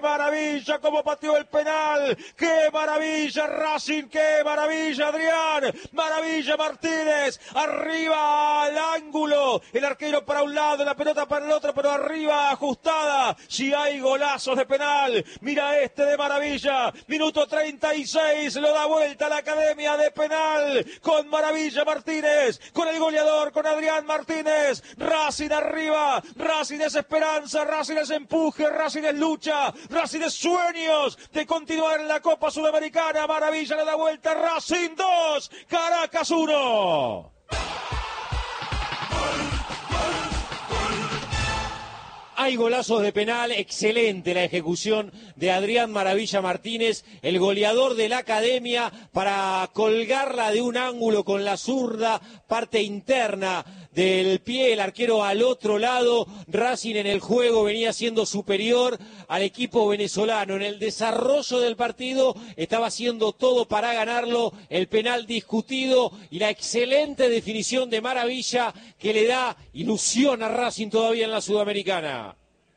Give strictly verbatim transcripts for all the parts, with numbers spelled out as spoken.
maravilla cómo pateó el penal! ¡Qué maravilla Racing! ¡Qué maravilla Adrián! ¡Maravilla Martínez! Arriba al ángulo. El arquero para un lado, la pelota para el otro, pero arriba ajustada. Si hay golazos de penal, mira este de maravilla. Minuto treinta y seis, lo da vuelta la Academia de penal. Con maravilla Martínez, con el goleador, con Adrián Martínez. Racing arriba, Racing es esperanza, Racing es empuje, Racing es lucha, Racing es sueños de continuar en la Copa Sudamericana. Maravilla le da vuelta, Racing dos, Caracas uno. Hay golazos de penal, excelente la ejecución de Adrián Maravilla Martínez, el goleador de la Academia, para colgarla de un ángulo con la zurda, parte interna del pie, el arquero al otro lado. Racing en el juego venía siendo superior al equipo venezolano. En el desarrollo del partido estaba haciendo todo para ganarlo, el penal discutido y la excelente definición de Maravilla que le da ilusión a Racing todavía en la Sudamericana.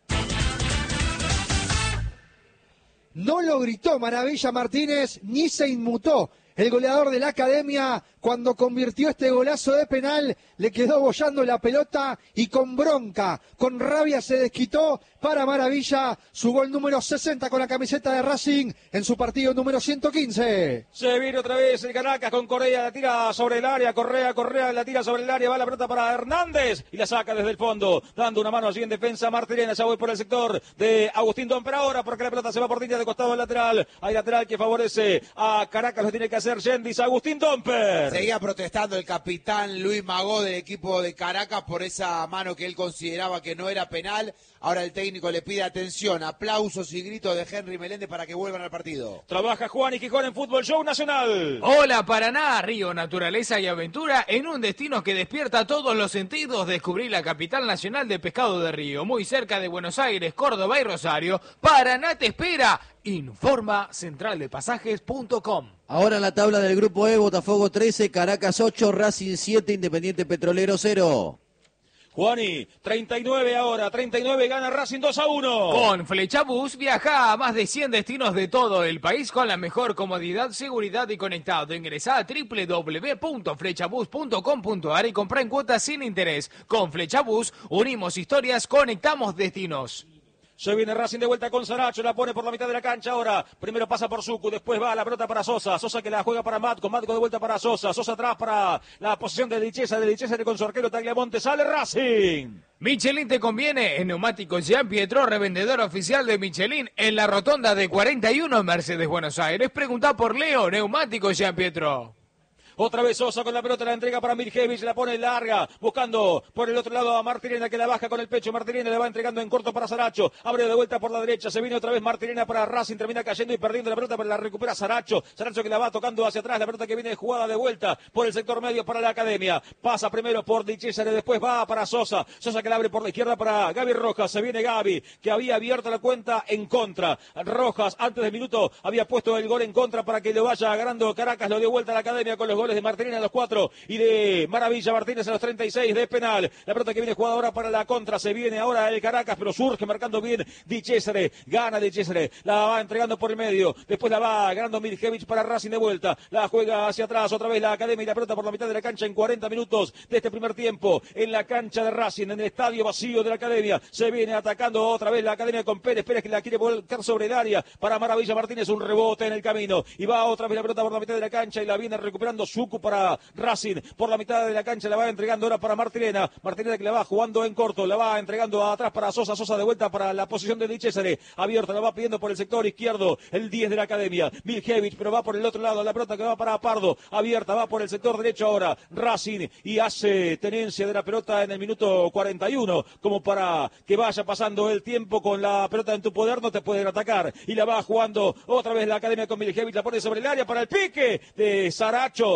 No lo gritó Maravilla Martínez ni se inmutó. El goleador de la Academia, cuando convirtió este golazo de penal, le quedó bollando la pelota y con bronca, con rabia se desquitó para Maravilla, su gol número sesenta con la camiseta de Racing en su partido número ciento quince. Se viene otra vez el Caracas con Correa, la tira sobre el área, Correa, Correa, la tira sobre el área, va la pelota para Hernández y la saca desde el fondo, dando una mano allí en defensa Martirena. Ya voy por el sector de Agustín Domper ahora, porque la pelota se va por línea de costado al lateral. Hay lateral que favorece a Caracas, lo tiene que hacer Yendis. Agustín Domper. Seguía protestando el capitán Luis Magó del equipo de Caracas por esa mano que él consideraba que no era penal. Ahora el técnico le pide atención, aplausos y gritos de Henry Meléndez para que vuelvan al partido. Trabaja Juan y Gijón en Fútbol Show Nacional. Hola Paraná, río, naturaleza y aventura en un destino que despierta todos los sentidos. Descubrí la capital nacional de pescado de río, muy cerca de Buenos Aires, Córdoba y Rosario. Paraná te espera. Informa central de pasajes punto com. Ahora en la tabla del grupo E, Botafogo trece, Caracas ocho, Racing siete, Independiente Petrolero cero. Juani, treinta y nueve ahora, treinta y nueve, gana Racing dos a uno. Con Flechabús viaja a más de cien destinos de todo el país con la mejor comodidad, seguridad y conectado. Ingresá a doble u doble u doble u punto flechabús punto com punto a r y comprá en cuotas sin interés. Con Flechabús unimos historias, conectamos destinos. Se viene Racing de vuelta con Saracho, la pone por la mitad de la cancha ahora. Primero pasa por Sucu, después va la pelota para Sosa. Sosa que la juega para Matco, Matco de vuelta para Sosa. Sosa atrás para la posición de Lichesa, de Lichesa con su arquero Tagliamonte. Sale Racing. Michelin te conviene. En Neumáticos Jean Pietro, revendedor oficial de Michelin en la rotonda de cuarenta y uno Mercedes Buenos Aires. Preguntá por Leo, Neumáticos Jean Pietro. Otra vez Sosa con la pelota, la entrega para Mirjevich, la pone larga, buscando por el otro lado a Martirena que la baja con el pecho. Martirena le va entregando en corto para Saracho, abre de vuelta por la derecha, se viene otra vez Martirena para Racing, termina cayendo y perdiendo la pelota, pero la recupera Saracho. Saracho que la va tocando hacia atrás, la pelota que viene jugada de vuelta por el sector medio para la Academia. Pasa primero por Di Cesare, después va para Sosa. Sosa que la abre por la izquierda para Gaby Rojas. Se viene Gaby, que había abierto la cuenta en contra. Rojas, antes del minuto, había puesto el gol en contra para que lo vaya ganando Caracas. Lo dio vuelta a la Academia con los goles de Martirena a los cuatro y de Maravilla Martínez a los treinta y seis de penal. La pelota que viene jugada ahora para la contra. Se viene ahora el Caracas, pero surge marcando bien Di Cesare. Gana Di Cesare. La va entregando por el medio. Después la va ganando Mirjevich para Racing de vuelta. La juega hacia atrás otra vez la Academia y la pelota por la mitad de la cancha en cuarenta minutos de este primer tiempo. En la cancha de Racing, en el estadio vacío de la Academia. Se viene atacando otra vez la Academia con Pérez. Pérez que la quiere volcar sobre el área para Maravilla Martínez. Un rebote en el camino. Y va otra vez la pelota por la mitad de la cancha y la viene recuperando Sucu para Racing. Por la mitad de la cancha la va entregando ahora para Martirena. Martirena que la va jugando en corto. La va entregando atrás para Sosa. Sosa de vuelta para la posición de Di Cesare. Abierta, la va pidiendo por el sector izquierdo. El diez de la Academia. Miljevic, pero va por el otro lado. La pelota que va para Pardo. Abierta, va por el sector derecho ahora. Racing y hace tenencia de la pelota en el minuto cuarenta y uno. Como para que vaya pasando el tiempo con la pelota en tu poder. No te pueden atacar. Y la va jugando otra vez la Academia con Miljevic. La pone sobre el área para el pique de Saracho.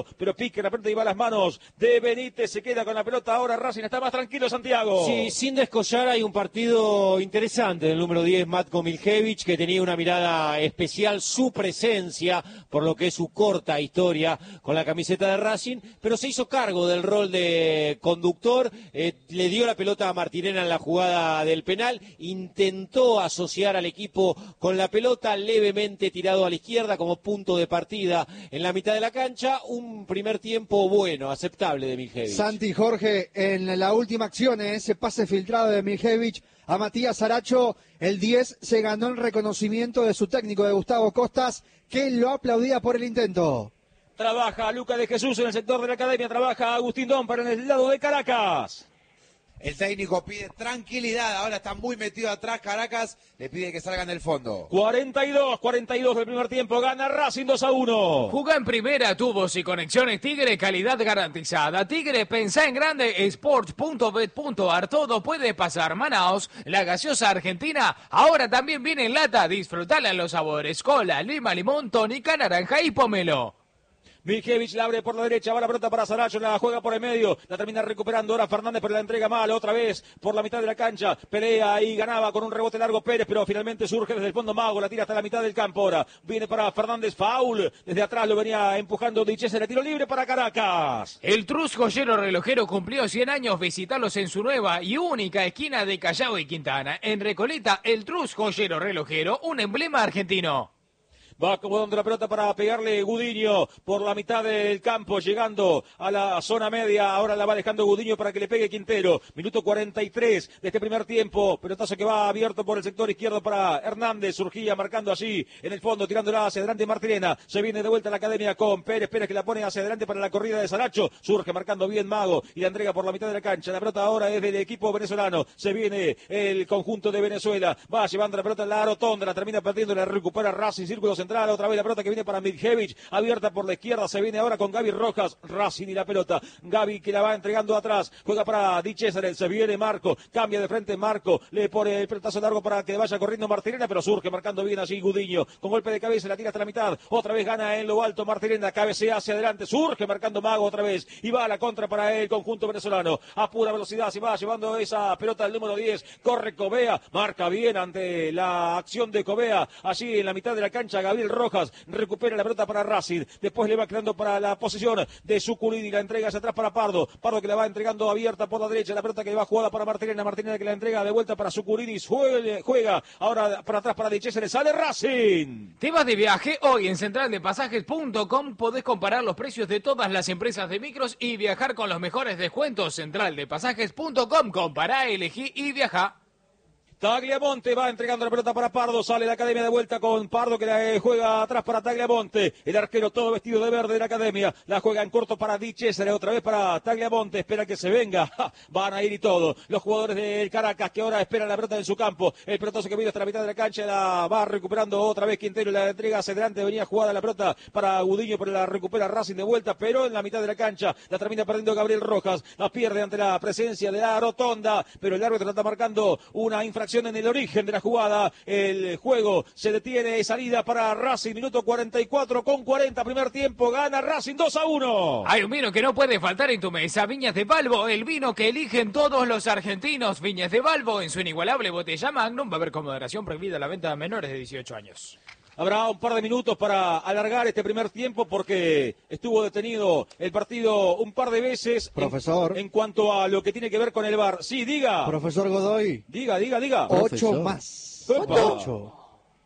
Santiago, pero pique la pelota y va a las manos de Benítez, se queda con la pelota, ahora Racing está más tranquilo, Santiago. Sí, sin descollar hay un partido interesante del número diez, Matko Miljevic, que tenía una mirada especial, su presencia, por lo que es su corta historia con la camiseta de Racing, pero se hizo cargo del rol de conductor, eh, le dio la pelota a Martirena en la jugada del penal, intentó asociar al equipo con la pelota, levemente tirado a la izquierda como punto de partida en la mitad de la cancha, un primer tiempo bueno, aceptable de Miljevic. Santi Jorge, en la última acción, en ese pase filtrado de Miljevic a Matías Aracho, el diez se ganó el reconocimiento de su técnico, de Gustavo Costas, que lo aplaudía por el intento. Trabaja Luca de Jesús en el sector de la academia, trabaja Agustín Domper en el lado de Caracas. El técnico pide tranquilidad, ahora está muy metido atrás Caracas, le pide que salgan del fondo. cuarenta y dos, cuarenta y dos del primer tiempo, gana Racing dos a uno. Jugá en primera, tubos y conexiones Tigre, calidad garantizada. Tigre, pensá en grande, sports punto bet punto ar, todo puede pasar. Manaos, la gaseosa argentina, ahora también viene en lata, disfrutala en los sabores, cola, lima, limón, tónica, naranja y pomelo. Miljevic la abre por la derecha, va la pelota para Saracho, la juega por el medio, la termina recuperando ahora Fernández, pero la entrega mal, otra vez por la mitad de la cancha, pelea y ganaba con un rebote largo Pérez, pero finalmente surge desde el fondo Mago, la tira hasta la mitad del campo ahora, viene para Fernández, foul, desde atrás lo venía empujando Dichese, el tiro libre para Caracas. El Trus Joyero Relojero cumplió cien años, visitarlos en su nueva y única esquina de Callao y Quintana. En Recoleta, el Trus Joyero Relojero, un emblema argentino. Va acomodando la pelota para pegarle Gudiño por la mitad del campo, llegando a la zona media. Ahora la va dejando Gudiño para que le pegue Quintero. Minuto cuarenta y tres de este primer tiempo. Pelotazo que va abierto por el sector izquierdo para Hernández. Surgía marcando allí en el fondo, tirándola hacia adelante Martirena. Se viene de vuelta a la academia con Pérez. Pérez que la pone hacia adelante para la corrida de Saracho. Surge marcando bien Mago y la entrega por la mitad de la cancha. La pelota ahora es del equipo venezolano. Se viene el conjunto de Venezuela. Va llevando la pelota en la rotonda. La termina perdiendo. La recupera Racing. Círculo central. Otra vez la pelota que viene para Miljevic, abierta por la izquierda, se viene ahora con Gaby Rojas, Racing y la pelota, Gaby que la va entregando atrás, juega para Di César, se viene Marco, cambia de frente Marco, le pone el pelotazo largo para que vaya corriendo Martirena, pero surge marcando bien allí Gudiño, con golpe de cabeza, la tira hasta la mitad, otra vez gana en lo alto Martirena, cabecea hacia adelante, surge marcando Mago otra vez, y va a la contra para el conjunto venezolano, a pura velocidad se va llevando esa pelota al número diez, corre Covea, marca bien ante la acción de Covea, allí en la mitad de la cancha, Gabriel Rojas, recupera la pelota para Racing, después le va quedando para la posición de Suculini, la entrega hacia atrás para Pardo, Pardo que la va entregando abierta por la derecha, la pelota que va jugada para Martirena, Martirena que la entrega de vuelta para Suculini, juega, juega ahora para atrás para Di César, sale Racing. ¿Te vas de viaje? Hoy en central de pasajes punto com podés comparar los precios de todas las empresas de micros y viajar con los mejores descuentos. central de pasajes punto com, compará, elegí y viajá. Tagliamonte va entregando la pelota para Pardo, sale la academia de vuelta con Pardo que la juega atrás para Tagliamonte, el arquero todo vestido de verde de la academia, la juega en corto para Di César, otra vez para Tagliamonte, espera que se venga, ¡ja! Van a ir y todo, los jugadores del Caracas que ahora esperan la pelota en su campo, el pelotazo que viene hasta la mitad de la cancha, la va recuperando otra vez Quintero, la entrega hacia adelante, venía jugada la pelota para Gudiño, pero la recupera Racing de vuelta, pero en la mitad de la cancha, la termina perdiendo Gabriel Rojas, la pierde ante la presencia de la rotonda, pero el árbitro está marcando una infracción en el origen de la jugada, el juego se detiene, salida para Racing, minuto cuarenta y cuatro con cuarenta, primer tiempo, gana Racing dos a uno. Hay un vino que no puede faltar en tu mesa, Viñas de Balbo, el vino que eligen todos los argentinos. Viñas de Balbo, en su inigualable botella Magnum, va a haber con moderación prohibida la venta a menores de dieciocho años. Habrá un par de minutos para alargar este primer tiempo porque estuvo detenido el partido un par de veces. Profesor. En, en cuanto a lo que tiene que ver con el V A R. Sí, diga. Profesor Godoy. Diga, diga, diga. Ocho Profesor. más. Opa. Ocho.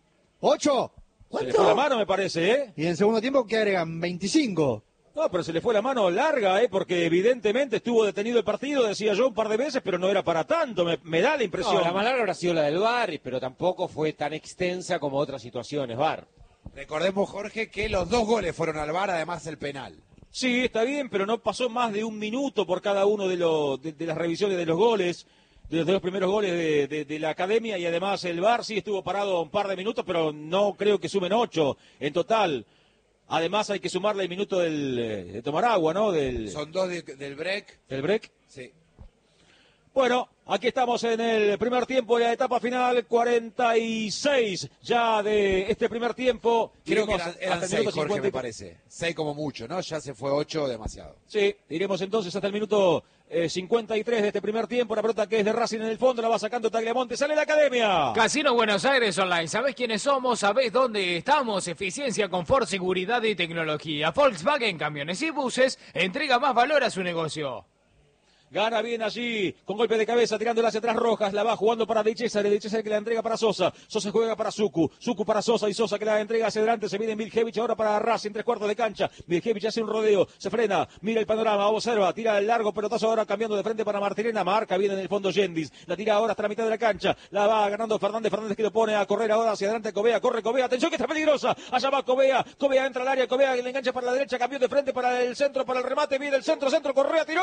Ocho. Se le fue la mano, me parece, ¿eh? Y en segundo tiempo, ¿qué agregan? veinticinco. No, pero se le fue la mano larga, ¿eh? Porque evidentemente estuvo detenido el partido, decía yo, un par de veces, pero no era para tanto, me, me da la impresión. No, la más larga habrá sido la del V A R, pero tampoco fue tan extensa como otras situaciones V A R. Recordemos, Jorge, que los dos goles fueron al V A R, además el penal. Sí, está bien, pero no pasó más de un minuto por cada uno de, los, de, de las revisiones de los goles, de, de los primeros goles de, de, de la academia, y además el V A R sí estuvo parado un par de minutos, pero no creo que sumen ocho en total. Además hay que sumarle el minuto del, de tomar agua, ¿no? Del, Son dos de- del break. del break. Sí. Bueno, aquí estamos en el primer tiempo de la etapa final, cuarenta y seis ya de este primer tiempo. Creo que Iremos eran, eran hasta el seis, minuto Jorge, cincuenta y- me parece. Seis como mucho, ¿no? Ya se fue ocho, demasiado. Sí, iremos entonces hasta el minuto eh, cincuenta y tres de este primer tiempo. La pelota que es de Racing en el fondo, la va sacando Tagliamonte, sale la academia. Casino Buenos Aires Online. ¿Sabés quiénes somos? ¿Sabés dónde estamos? Eficiencia, confort, seguridad y tecnología. Volkswagen Camiones y Buses entrega más valor a su negocio. Gana bien allí, con golpe de cabeza, tirándola hacia atrás Rojas, la va jugando para De César, De César que la entrega para Sosa, Sosa juega para Suku, Suku para Sosa y Sosa que la entrega hacia adelante, se viene Miljevich ahora para Racing, tres cuartos de cancha, Miljevich hace un rodeo, se frena, mira el panorama, observa, tira el largo pelotazo ahora cambiando de frente para Martirena, marca bien en el fondo Yendis, la tira ahora hasta la mitad de la cancha, la va ganando Fernández, Fernández que lo pone a correr ahora hacia adelante, Covea, corre Covea, atención que está peligrosa, allá va Covea, Covea entra al área, Covea que le engancha para la derecha, cambió de frente para el centro, para el remate, viene el centro, centro, Correa, tiró,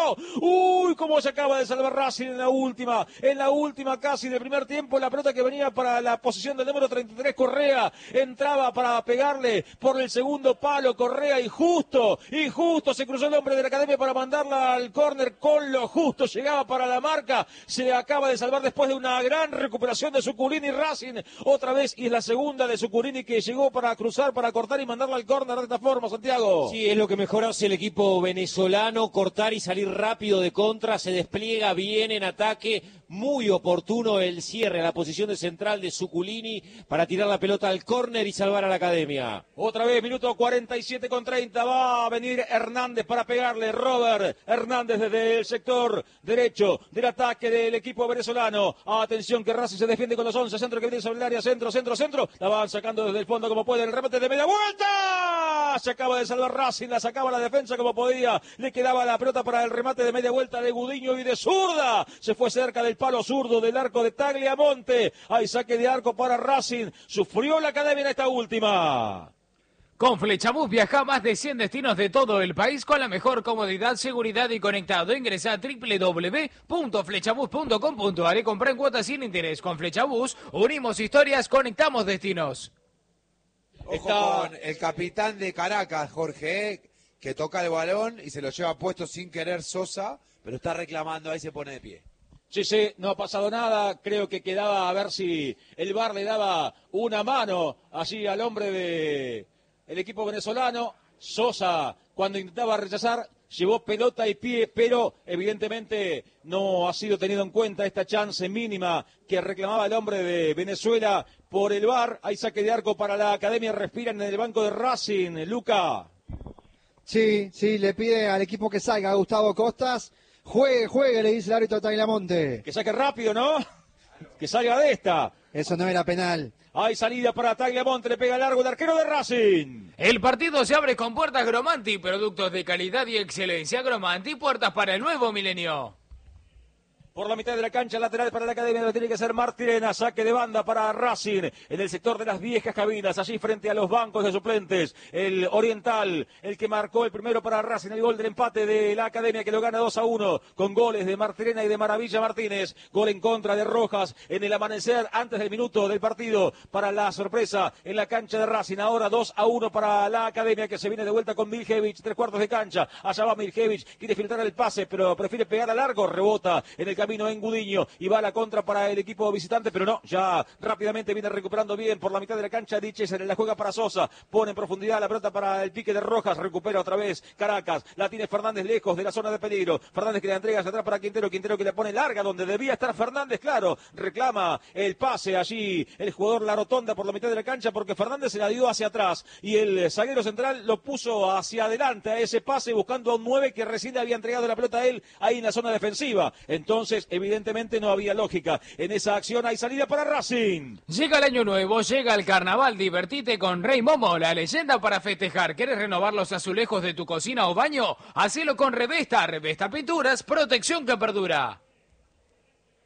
uy, cómo se acaba de salvar Racing en la última, en la última casi del primer tiempo, la pelota que venía para la posición del número treinta y tres, Correa, entraba para pegarle por el segundo palo, Correa, y justo, y justo se cruzó el hombre de la academia para mandarla al córner, con lo justo, llegaba para la marca, se acaba de salvar después de una gran recuperación de Zuculini, Racing, otra vez, y es la segunda de Zuculini que llegó para cruzar, para cortar y mandarla al córner de esta forma, Santiago. Sí, es lo que mejor hace el equipo venezolano, cortar y salir rápido de contra, se despliega bien en ataque, muy oportuno el cierre a la posición de central de Zuculini para tirar la pelota al córner y salvar a la academia. Otra vez, minuto cuarenta y siete con treinta, va a venir Hernández para pegarle, Robert Hernández desde el sector derecho del ataque del equipo venezolano. Atención que Racing se defiende con los once, centro que viene sobre el área, centro, centro, centro, la van sacando desde el fondo como puede, el remate de media vuelta, se acaba de salvar Racing, la sacaba la defensa como podía, le quedaba la pelota para el remate de media vuelta de Gudiño y de zurda, se fue cerca del palo zurdo del arco de Tagliamonte, hay saque de arco para Racing, sufrió la academia en esta última. Con Flechabús viaja a más de cien destinos de todo el país con la mejor comodidad, seguridad y conectado. Ingresa a doble u doble u doble u punto flechabús punto com punto a r y compra en cuotas sin interés. Con Flechabús unimos historias, conectamos destinos. Ojo Está- con el capitán de Caracas, Jorge, eh, que toca el balón y se lo lleva puesto sin querer Sosa, pero está reclamando, ahí se pone de pie. Sí, sí, no ha pasado nada, creo que quedaba a ver si el V A R le daba una mano allí al hombre de el equipo venezolano. Sosa, cuando intentaba rechazar, llevó pelota y pie, pero evidentemente no ha sido tenido en cuenta esta chance mínima que reclamaba el hombre de Venezuela por el V A R. Hay saque de arco para la academia, respiran en el banco de Racing, Luca. Sí, sí, le pide al equipo que salga, Gustavo Costas. Juegue, juegue, le dice el árbitro Tagliamonte. Que saque rápido, ¿no? Que salga de esta. Eso no era penal. Hay salida para Tagliamonte, le pega largo el arquero de Racing. El partido se abre con puertas Gromanti, productos de calidad y excelencia. Gromanti, puertas para el nuevo milenio. Por la mitad de la cancha, lateral para la academia, lo tiene que ser Martirena, saque de banda para Racing, en el sector de las viejas cabinas, allí frente a los bancos de suplentes, el Oriental, el que marcó el primero para Racing, el gol del empate de la academia que lo gana dos a uno, con goles de Martirena y de Maravilla Martínez, gol en contra de Rojas, en el amanecer, antes del minuto del partido, para la sorpresa en la cancha de Racing, ahora dos a uno para la academia que se viene de vuelta con Miljevich, tres cuartos de cancha, allá va Miljevich, quiere filtrar el pase, pero prefiere pegar a largo, rebota en el camino en Gudiño y va a la contra para el equipo visitante, pero no, ya rápidamente viene recuperando bien por la mitad de la cancha Diche, se la juega para Sosa, pone en profundidad la pelota para el pique de Rojas, recupera otra vez Caracas, la tiene Fernández lejos de la zona de peligro, Fernández que la entrega hacia atrás para Quintero, Quintero que la pone larga donde debía estar Fernández, claro, reclama el pase allí el jugador La Rotonda por la mitad de la cancha porque Fernández se la dio hacia atrás y el zaguero central lo puso hacia adelante a ese pase buscando a un nueve que recién le había entregado la pelota a él ahí en la zona defensiva, entonces evidentemente no había lógica en esa acción, hay salida para Racing. Llega el año nuevo, llega el carnaval, divertite con Rey Momo, la leyenda para festejar. ¿Quieres renovar los azulejos de tu cocina o baño? Hacelo con Revesta, Revesta Pinturas, protección que perdura.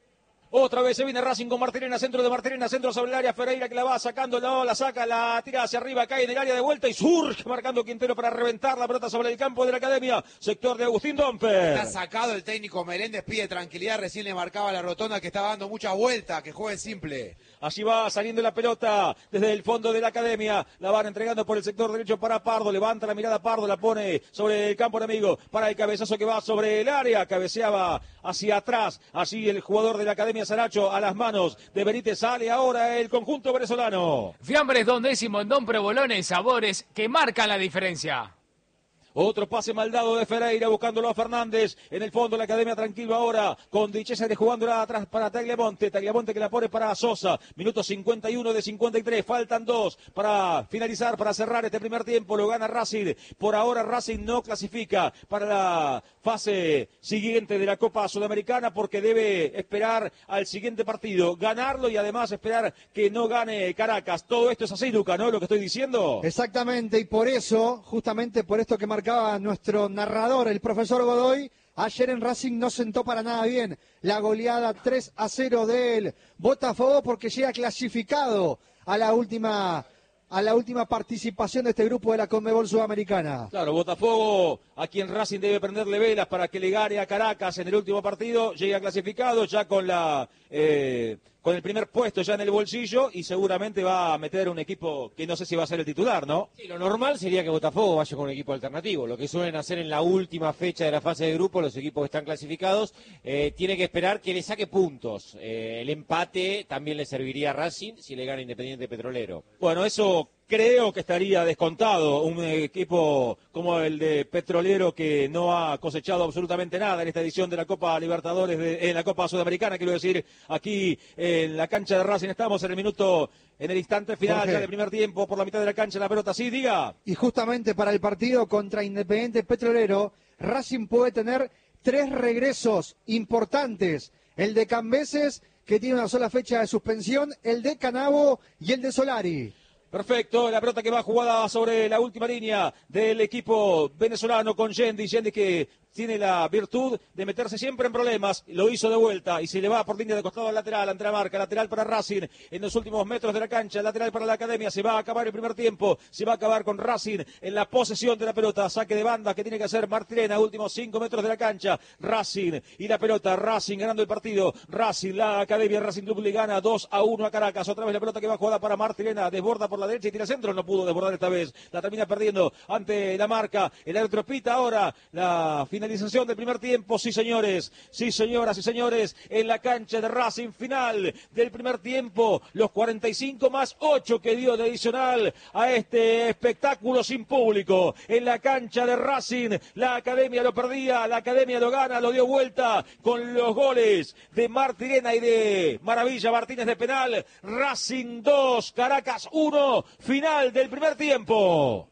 Otra vez se viene Racing con Martirena, centro de Martirena, centro sobre el área, Ferreira que la va sacando, no, la saca, la tira hacia arriba, cae en el área de vuelta y surge marcando Quintero para reventar la pelota sobre el campo de la Academia, sector de Agustín Domper. Está sacado el técnico Meléndez, pide tranquilidad, recién le marcaba la rotonda que estaba dando muchas vueltas, que juegue simple. Allí va saliendo la pelota desde el fondo de la Academia, la van entregando por el sector derecho para Pardo, levanta la mirada Pardo, la pone sobre el campo enemigo, para el cabezazo que va sobre el área, cabeceaba hacia atrás, así el jugador de la Academia Saracho a las manos de Benítez, sale ahora el conjunto venezolano. Fiambres Don Décimo en Don Provolones, sabores que marcan la diferencia. Otro pase mal dado de Ferreira buscándolo a Fernández. En el fondo la Academia tranquilo ahora con Dichesa de jugándola atrás para Tagliamonte. Tagliamonte que la pone para Sosa. Minuto cincuenta y uno de cincuenta y tres. Faltan dos para finalizar, para cerrar este primer tiempo. Lo gana Racing. Por ahora Racing no clasifica para la fase siguiente de la Copa Sudamericana porque debe esperar al siguiente partido. Ganarlo y además esperar que no gane Caracas. Todo esto es así, Luca, ¿no? Lo que estoy diciendo. Exactamente, y por eso, justamente por esto que marcaba nuestro narrador, el profesor Godoy, ayer en Racing no sentó para nada bien la goleada tres a cero del Botafogo porque llega clasificado a la última a la última participación de este grupo de la Conmebol Sudamericana. Claro, Botafogo, a quien Racing debe prenderle velas para que le gane a Caracas en el último partido, llega clasificado ya con la eh, con el primer puesto ya en el bolsillo y seguramente va a meter un equipo que no sé si va a ser el titular, ¿no? Sí, lo normal sería que Botafogo vaya con un equipo alternativo, lo que suelen hacer en la última fecha de la fase de grupo los equipos que están clasificados, eh, tiene que esperar que le saque puntos, eh, el empate también le serviría a Racing si le gana Independiente Petrolero. Bueno, eso creo que estaría descontado, un equipo como el de Petrolero que no ha cosechado absolutamente nada en esta edición de la Copa Libertadores, de, en la Copa Sudamericana, quiero decir, aquí en la cancha de Racing estamos en el minuto, en el instante final Jorge. ya del primer tiempo, por la mitad de la cancha la pelota, sí, diga. Y justamente para el partido contra Independiente Petrolero, Racing puede tener tres regresos importantes, el de Cambeses, que tiene una sola fecha de suspensión, el de Canavo y el de Solari. Perfecto, la pelota que va jugada sobre la última línea del equipo venezolano con Yendi, Yendi que tiene la virtud de meterse siempre en problemas, lo hizo de vuelta y se le va por línea de costado al lateral, ante la marca, lateral para Racing, en los últimos metros de la cancha, lateral para la Academia, se va a acabar el primer tiempo, se va a acabar con Racing en la posesión de la pelota, saque de banda que tiene que hacer Martirena, últimos cinco metros de la cancha, Racing y la pelota, Racing ganando el partido, Racing, la Academia, Racing Club le gana dos a uno a Caracas, otra vez la pelota que va jugada para Martirena, desborda por la derecha y tira centro, no pudo desbordar esta vez, la termina perdiendo ante la marca, el árbitro pita ahora la finalización del primer tiempo, sí señores, sí señoras y señores, en la cancha de Racing, final del primer tiempo, los cuarenta y cinco más ocho que dio de adicional a este espectáculo sin público, en la cancha de Racing, la Academia lo perdía, la Academia lo gana, lo dio vuelta con los goles de Martirena y de Maravilla Martínez de penal, Racing dos, Caracas uno, final del primer tiempo.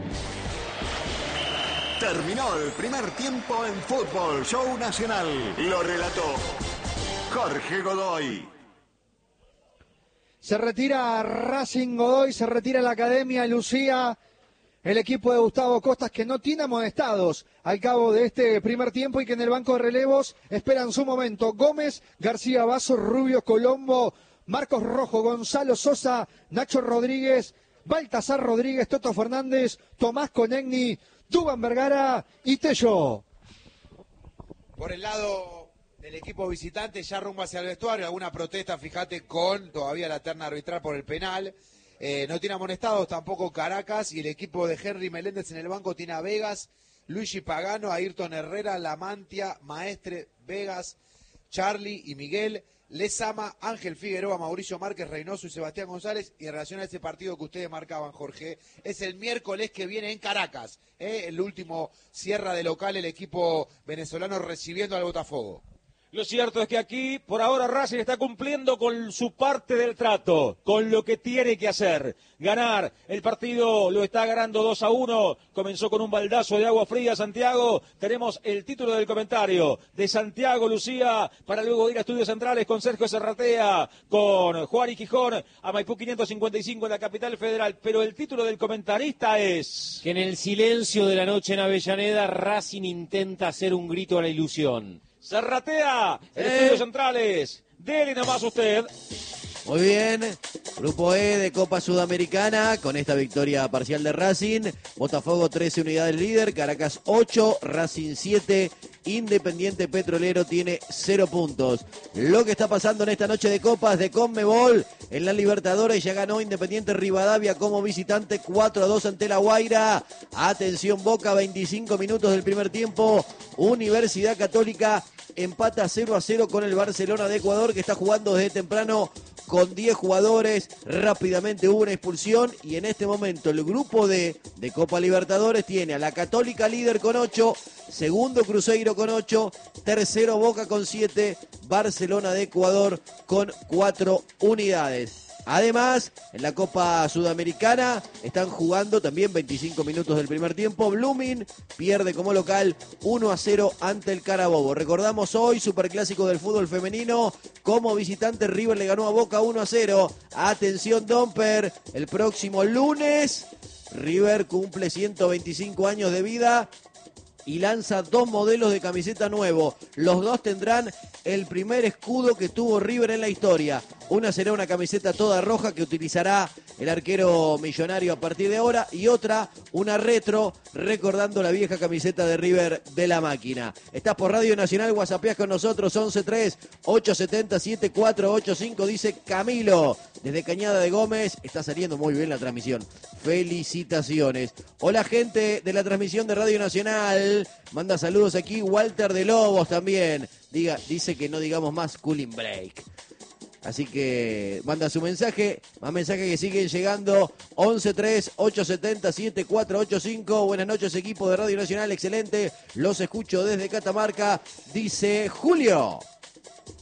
Terminó el primer tiempo en Fútbol Show Nacional. Lo relató Jorge Godoy. Se retira Racing Godoy, se retira la Academia Lucía, el equipo de Gustavo Costas que no tiene amonestados al cabo de este primer tiempo y que en el banco de relevos esperan su momento. Gómez, García Vaso, Rubio Colombo, Marcos Rojo, Gonzalo Sosa, Nacho Rodríguez, Baltasar Rodríguez, Toto Fernández, Tomás Conegni, Dubán Vergara y Tello. Por el lado del equipo visitante, ya rumbo hacia el vestuario, alguna protesta, fíjate, con todavía la terna arbitral por el penal. Eh, no tiene amonestados tampoco Caracas y el equipo de Henry Meléndez en el banco tiene a Vegas, Luigi Pagano, Ayrton Herrera, Lamantia, Maestre, Vegas, Charlie y Miguel, Lezama, Ángel Figueroa, Mauricio Márquez, Reynoso y Sebastián González. Y en relación a ese partido que ustedes marcaban, Jorge, es el miércoles que viene en Caracas, ¿eh? El último cierra de local el equipo venezolano recibiendo al Botafogo. Lo cierto es que aquí, por ahora, Racing está cumpliendo con su parte del trato, con lo que tiene que hacer. Ganar. El partido lo está ganando dos a uno. Comenzó con un baldazo de agua fría, Santiago. Tenemos el título del comentario de Santiago Lucía, para luego ir a Estudios Centrales con Sergio Serratea, con Juan y Gijón, a Maipú quinientos cincuenta y cinco en la capital federal. Pero el título del comentarista es... Que en el silencio de la noche en Avellaneda, Racing intenta hacer un grito a la ilusión. Serratea, en Estudios Centrales, Dele nomás usted. Muy bien, Grupo E de Copa Sudamericana, con esta victoria parcial de Racing, Botafogo trece unidades líder, Caracas ocho, Racing siete, Independiente Petrolero tiene cero puntos. Lo que está pasando en esta noche de Copas de Conmebol, en la Libertadores ya ganó Independiente Rivadavia como visitante cuatro a dos ante La Guaira. Atención Boca, veinticinco minutos del primer tiempo, Universidad Católica empata cero a cero con el Barcelona de Ecuador, que está jugando desde temprano con diez jugadores. Rápidamente hubo una expulsión y en este momento el grupo D de Copa Libertadores tiene a la Católica líder con ocho, segundo Cruzeiro con ocho, tercero Boca con siete, Barcelona de Ecuador con cuatro unidades. Además, en la Copa Sudamericana están jugando también veinticinco minutos del primer tiempo. Blooming pierde como local uno a cero ante el Carabobo. Recordamos hoy, superclásico del fútbol femenino. Como visitante, River le ganó a Boca uno a cero. Atención, Domper, el próximo lunes River cumple ciento veinticinco años de vida y lanza dos modelos de camiseta nuevo. Los dos tendrán el primer escudo que tuvo River en la historia. Una será una camiseta toda roja que utilizará el arquero millonario a partir de ahora, y otra una retro recordando la vieja camiseta de River de la máquina. Estás por Radio Nacional, whatsappeás con nosotros once tres, ocho siete cero, siete cuatro ocho cinco, dice Camilo. Desde Cañada de Gómez está saliendo muy bien la transmisión. Felicitaciones. Hola gente de la transmisión de Radio Nacional. Manda saludos aquí Walter de Lobos también. Diga, dice que no digamos más cooling break. Así que manda su mensaje, más mensajes que siguen llegando, once tres, ocho siete cero, siete cuatro ocho cinco. Buenas noches equipo de Radio Nacional, excelente, los escucho desde Catamarca, dice Julio.